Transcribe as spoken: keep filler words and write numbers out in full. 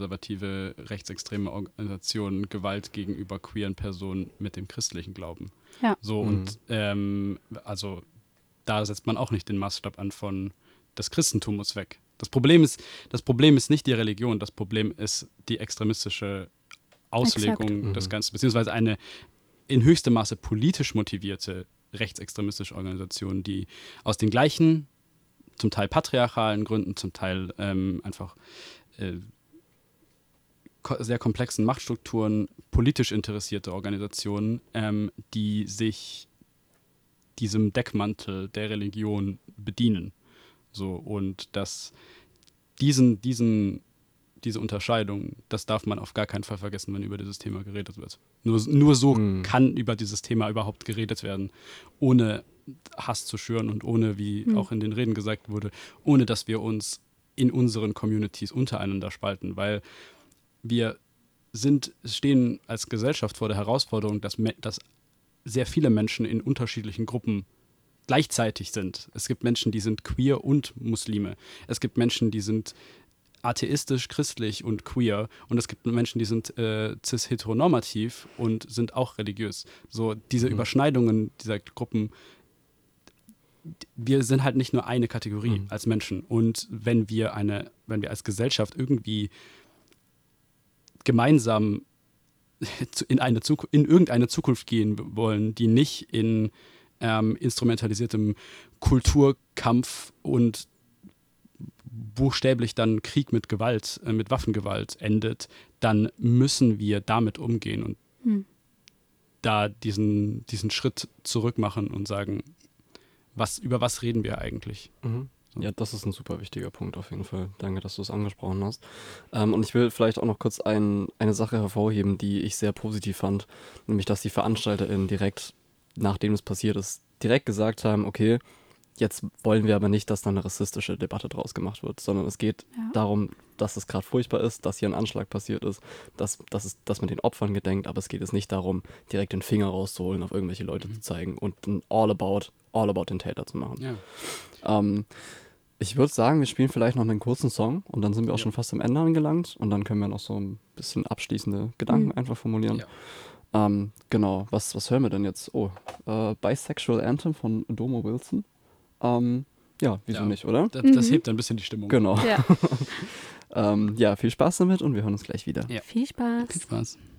konservative, rechtsextreme Organisationen Gewalt gegenüber queeren Personen mit dem christlichen Glauben. Ja. So, Mhm. und ähm, also da setzt man auch nicht den Maßstab an von das Christentum muss weg. Das Problem ist, das Problem ist nicht die Religion, das Problem ist die extremistische Auslegung Exakt. des Mhm. Ganzen, beziehungsweise eine in höchstem Maße politisch motivierte rechtsextremistische Organisation, die aus den gleichen, zum Teil patriarchalen Gründen, zum Teil ähm, einfach äh, ko- sehr komplexen Machtstrukturen, politisch interessierte Organisationen, ähm, die sich diesem Deckmantel der Religion bedienen. So, und das, diesen, diesen, diese Unterscheidung, das darf man auf gar keinen Fall vergessen, wenn über dieses Thema geredet wird. Nur, nur so Mhm. kann über dieses Thema überhaupt geredet werden, ohne Hass zu schüren und ohne, wie Mhm. auch in den Reden gesagt wurde, ohne dass wir uns in unseren Communities untereinander spalten, weil wir sind, stehen als Gesellschaft vor der Herausforderung, dass, me- dass sehr viele Menschen in unterschiedlichen Gruppen gleichzeitig sind. Es gibt Menschen, die sind queer und Muslime. Es gibt Menschen, die sind atheistisch, christlich und queer. Und es gibt Menschen, die sind äh, cis-heteronormativ und sind auch religiös. So diese Mhm. Überschneidungen dieser Gruppen, wir sind halt nicht nur eine Kategorie Mhm. als Menschen. Und wenn wir eine, wenn wir als Gesellschaft irgendwie gemeinsam zu- in, eine Zuku- in irgendeine Zukunft gehen wollen, die nicht in ähm, instrumentalisiertem Kulturkampf und buchstäblich dann Krieg mit Gewalt, äh, mit Waffengewalt endet, dann müssen wir damit umgehen und Hm. da diesen, diesen Schritt zurück machen und sagen, was, über was reden wir eigentlich? Mhm. So. Ja, das ist ein super wichtiger Punkt auf jeden Fall. Danke, dass du es angesprochen hast. Ähm, und ich will vielleicht auch noch kurz ein, eine Sache hervorheben, die ich sehr positiv fand, nämlich dass die VeranstalterInnen direkt, nachdem es passiert ist, direkt gesagt haben, okay, jetzt wollen wir aber nicht, dass da eine rassistische Debatte draus gemacht wird, sondern es geht Ja. darum, dass es gerade furchtbar ist, dass hier ein Anschlag passiert ist, dass, dass, es, dass man den Opfern gedenkt, aber es geht jetzt nicht darum, direkt den Finger rauszuholen, auf irgendwelche Leute Mhm. zu zeigen und ein all about, all about den Täter zu machen. Ja. Ähm, ich würde sagen, wir spielen vielleicht noch einen kurzen Song und dann sind wir auch Ja. schon fast am Ende angelangt und dann können wir noch so ein bisschen abschließende Gedanken Mhm. einfach formulieren. Ja. Ähm, genau, was, was hören wir denn jetzt? Oh, äh, Bisexual Anthem von Domo Wilson. Ähm, ja, wieso Ja. nicht, oder? Das, das Mhm. hebt ein bisschen die Stimmung. Genau. Ja. ähm, ja, viel Spaß damit und wir hören uns gleich wieder. Ja. Viel Spaß. Viel Spaß.